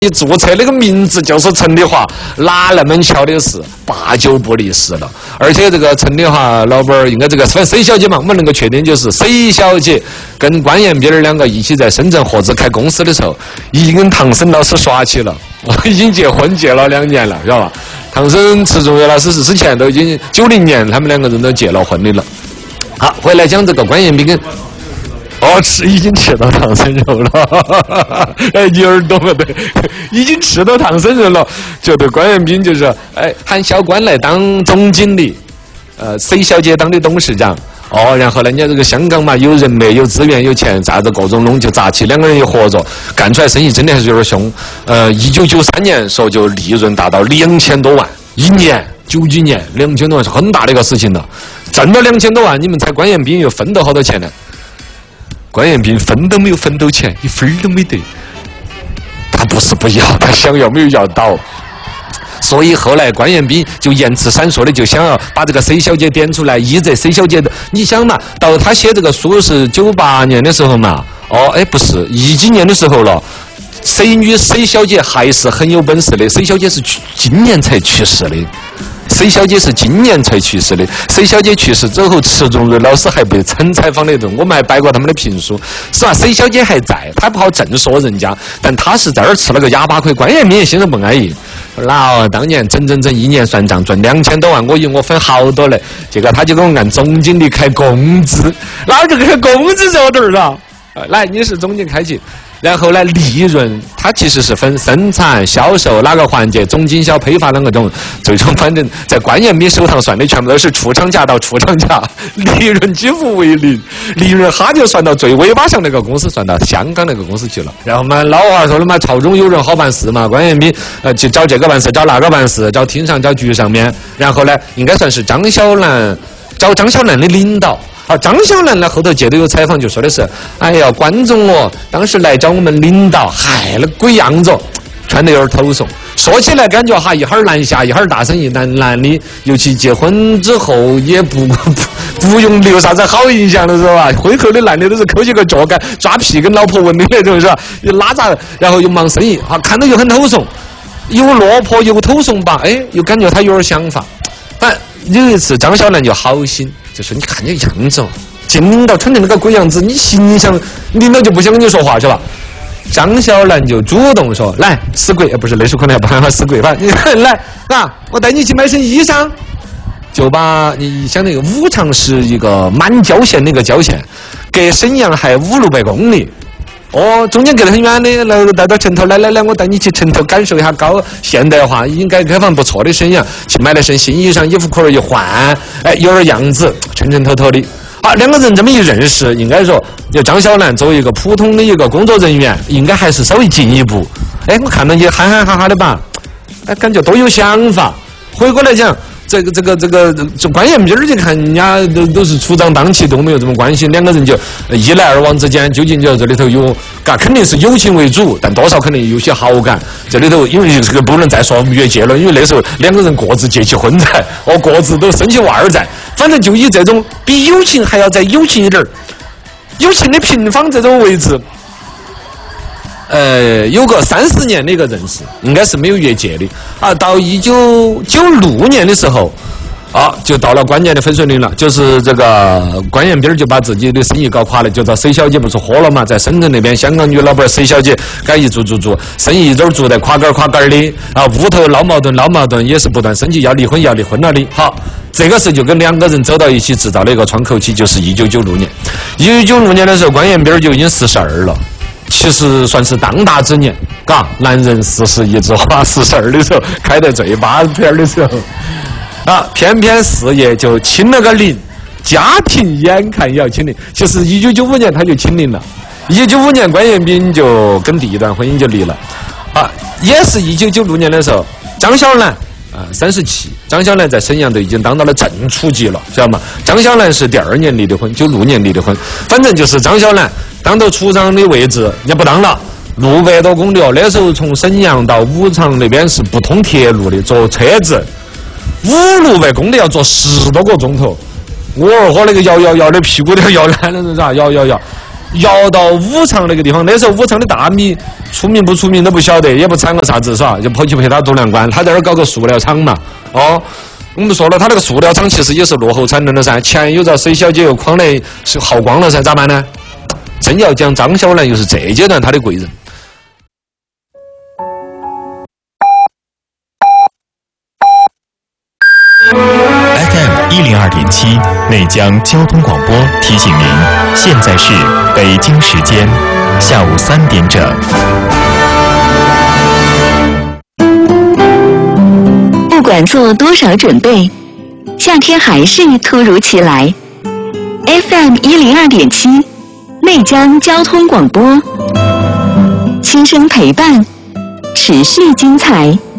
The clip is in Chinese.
你注册那个名字就是陈丽华，哪那么巧的事，8九不离10了。而且这个陈丽华老板应该这个反正 C 小姐嘛，我们能够确定就是 C 小姐跟关彦斌两个一起在深圳合资开公司的时候，已经跟唐僧老师耍起了，已经结了2年了，知道吧？唐僧吃中药老师是之前都已经90年，他们2个人都结了婚的了。好，回来讲这个关彦斌跟。已经吃到唐僧肉了，哎，你耳朵不对，已经吃到唐僧肉了。就对关彦斌就是喊小关来当总经理，C 小姐当的董事长。然后呢，人家这个香港嘛，有人脉、有资源、有钱，啥子各种弄就砸起，2个人一合作，干出来生意真的还是有点凶。1993年时候就利润达到2000多万一年，90年2000多万是很大的一个事情了。挣了2000多万，你们猜关彦斌又分到好多钱呢？关彦斌分都没有分到钱，一分都没得。他不是不要，他想要没有要到。所以后来关彦斌就言辞闪烁的就想要把这个 C 小姐点出来，依着 C 小姐的。你想嘛，到他写这个书是98年的时候嘛，不是10几年的时候了。C 小姐还是很有本事的 ，C 小姐是今年才去世的。C 小姐是今年才去世的。C 小姐去世之后，迟重瑞老师还被曾采访了一顿，我们还摆过他们的评书，是吧 ？C 小姐还在，她不好正说人家，但她是在这儿吃了个哑巴亏。关彦斌也心中不安逸。当年整1年算账赚2000多万，我分好多嘞。结果他就跟我按总经理开工资，哪就开工资这点儿了？来，你是总经开起。然后呢，利润它其实是分生产、销售哪个环节，总经销、批发两个种。最终反正在关彦斌手上算的全部都是出厂价到出厂价，利润几乎为零。利润哈就算到最尾巴上那个公司，算到香港那个公司去了。然后嘛，老话说了嘛，朝中有人好办事嘛。关彦斌去找这个办事，找那个办事，找厅上，找局上面。然后呢，应该算是张小兰找张小兰的领导。张小兰呢后头接着有采访就说的是，哎呀，关总当时来找我们领导，那鬼样子，穿得有点头怂。说起来感觉一会儿南下，一会儿大生意，但男的尤其结婚之后也不用留啥子好印象了，是吧？婚后的男的都是抠起个脚杆抓屁跟老婆闻的那种，是吧？又拉杂，然后又忙生意，看到又很头怂，又落魄又头怂吧，又感觉他有点想法。但有一次张小兰就好心。就说你看这样子，见领导穿成那个鬼样子，你形象领导就不想跟你说话是吧？张小兰就主动说：“来，死鬼，不是那时候可能要办法死鬼吧？你来我带你去买身衣裳。”就把你想那个五常是一个满郊县的一个郊县，隔沈阳还500-600公里。中间隔得很远的，来带到城头，来，我带你去城头感受一下高现代化，已经改革开放不错的沈阳，去买了身新衣裳，衣服裤儿一换，有点样子，衬透透的。2个人这么一认识，应该说，就张小兰作为一个普通的一个工作人员，应该还是稍微进一步。我看到你憨哈哈的吧，感觉都有想法。回过来讲。这个关彦斌就看人家都是处长当起，都没有这么关心，2个人就一来二往之间，究竟就这里头有，肯定是友情为主，但多少肯定有些好感。这里头因为这个不能再说越界了，因为那时候2个人各自结起婚在，各自都生起娃儿在，反正就以这种比友情还要再友情一点，友情的平方这种位置。有个30年的一个认识，应该是没有越界的到1996年的时候就到了关键的分水岭了，就是这个关彦斌就把自己的生意搞垮了，就找 C 小姐不是火了嘛，在深圳那边香港女老板 C 小姐该一做，生意一直做得垮杆的屋头闹矛盾也是不断升级，要离婚了的。好，这个时就跟2个人走到一起，制造了一个窗口期，就是1996年。1996年的时候，关彦斌就已经42了。其实算是当打之年，男人40一枝花，42的时候开得最巴片的时候，偏偏事业就清了个零，家庭眼看也要清零。其实1995年他就清零了，1995年关彦斌就跟第一段婚姻就离了，也是1996年的时候，张小兰37，张小兰在沈阳都已经当到了正处级了，知道吗？张小兰是第2年离的婚，96年离的婚，反正就是张小兰。当到处长的位置也不当了，600多公里那时候从沈阳到武昌那边是不通铁路的，坐车子500-600公里要坐10多个钟头。我二和那个摇的屁股都要摇烂了，是吧？摇。 摇到武昌那个地方。那时候武昌的大米出名不出名都不晓得，也不产个啥子，是吧？就跑去陪他度量观，他在那儿搞个塑料厂嘛。哦，我们说了，他那个塑料厂其实也是落后产能了噻，钱又遭水小姐又诓的是耗光了噻，咋办呢？真要讲张小兰，又是这阶段他的贵人。 FM102.7内江交通广播提醒您，现在是北京时间下午3点整。 不管做多少准备，夏天还是突如其来。FM102.7内江交通广播，轻声陪伴，持续精彩。